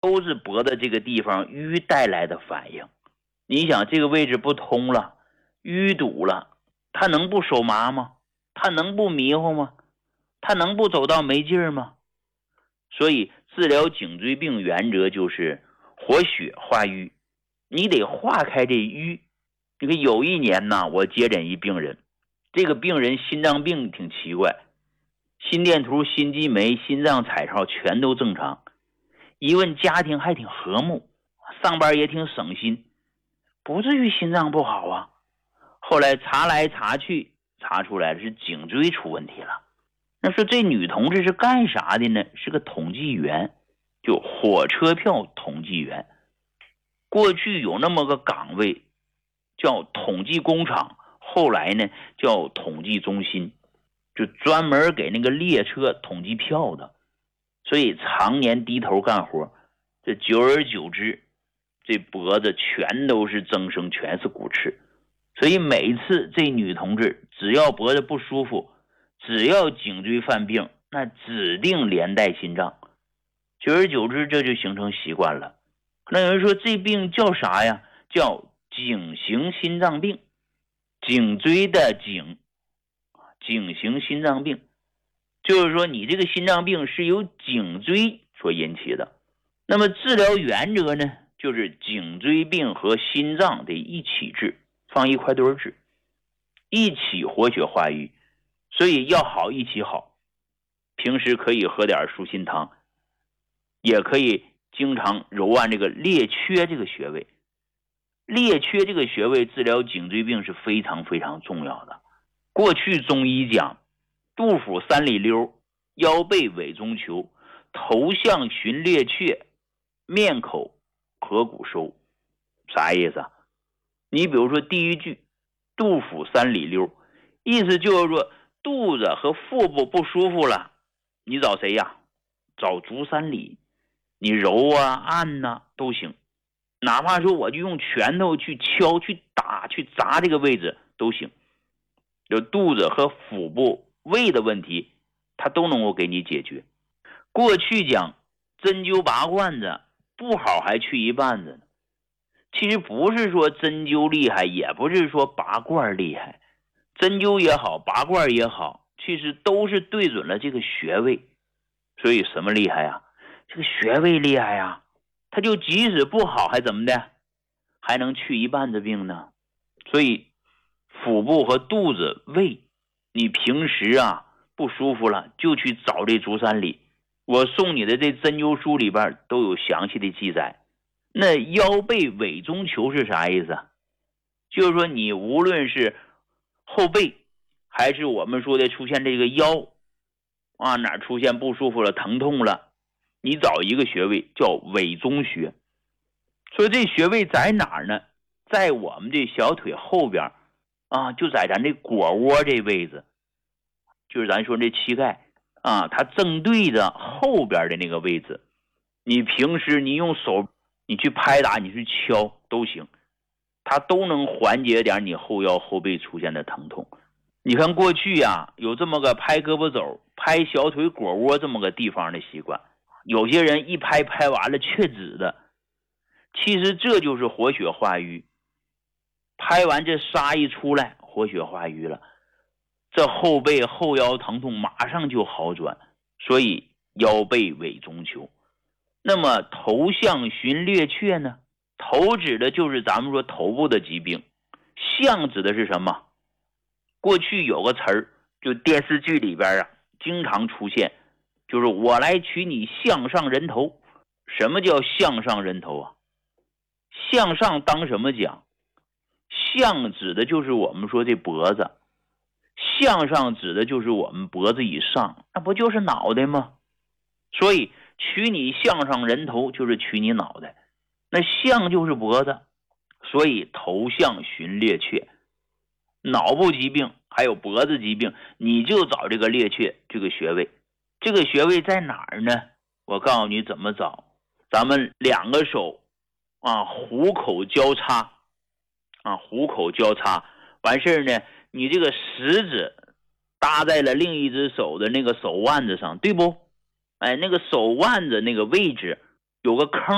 都是脖子这个地方淤带来的反应。你想这个位置不通了，淤堵了，它能不手麻吗？它能不迷糊吗？它能不走到没劲儿吗？所以治疗颈椎病原则就是活血化瘀，你得化开这瘀。你看有一年呢，我接诊一病人，这个病人心脏病挺奇怪，心电图、心肌酶、心脏彩超全都正常，一问家庭还挺和睦，上班也挺省心，不至于心脏不好啊。后来查来查去，查出来是颈椎出问题了。那说这女同志是干啥的呢？是个统计员，就火车票统计员。过去有那么个岗位叫统计工厂，后来呢叫统计中心，就专门给那个列车统计票的。所以常年低头干活，这久而久之，这脖子全都是增生，全是骨刺。所以每次这女同志只要脖子不舒服，只要颈椎犯病，那指定连带心脏。久而久之，这就形成习惯了。可能有人说这病叫啥呀？叫颈型心脏病，颈椎的颈，颈型心脏病，就是说你这个心脏病是由颈椎所引起的。那么治疗原则呢，就是颈椎病和心脏得一起治，放一块堆治，一起活血化瘀，所以要好一起好。平时可以喝点舒心汤，也可以经常揉按这个列缺这个穴位。列缺这个穴位治疗颈椎病是非常非常重要的。过去中医讲肚腹三里溜，腰背委中求，头项循列缺，面口合谷收。啥意思啊？你比如说第一句肚腹三里溜，意思就是说肚子和腹部不舒服了，你找谁呀？找足三里，你揉啊按啊都行，哪怕说我就用拳头去敲去打去砸这个位置都行。就肚子和腹部胃的问题，它都能够给你解决。过去讲针灸拔罐子不好还去一半子呢，其实不是说针灸厉害，也不是说拔罐厉害，针灸也好，拔罐也好，其实都是对准了这个穴位。所以什么厉害呀？这个穴位厉害呀，它就即使不好还怎么的，还能去一半子病呢。所以腹部和肚子胃，你平时啊不舒服了就去找这足三里，我送你的这针灸书里边都有详细的记载。那腰背委中求是啥意思？就是说你无论是后背还是我们说的出现这个腰啊，哪出现不舒服了疼痛了，你找一个穴位叫委中穴。所以这穴位在哪儿呢？在我们这小腿后边啊，就在咱这腘窝这位置，就是咱说这膝盖啊，它正对着后边的那个位置。你平时你用手你去拍打，你去敲都行，它都能缓解点你后腰后背出现的疼痛。你看过去啊，有这么个拍胳膊肘、拍小腿腘窝这么个地方的习惯，有些人一拍拍完了却止的，其实这就是活血化瘀。拍完这痧一出来，活血化瘀了，这后背后腰疼痛马上就好转。所以腰背委中求。那么头项循列缺呢？头指的就是咱们说头部的疾病，项指的是什么？过去有个词儿，就电视剧里边啊经常出现，就是我来取你项上人头。什么叫项上人头啊？向上当什么讲？项指的就是我们说这脖子，向上指的就是我们脖子以上，那不就是脑袋吗？所以取你项上人头就是取你脑袋，那项就是脖子，所以头项循列缺。脑部疾病还有脖子疾病，你就找这个列缺这个穴位。这个穴位在哪儿呢？我告诉你怎么找。咱们两个手啊，虎口交叉啊，虎口交叉完事呢，你这个食指搭在了另一只手的那个手腕子上，对不？哎，那个手腕子那个位置有个坑，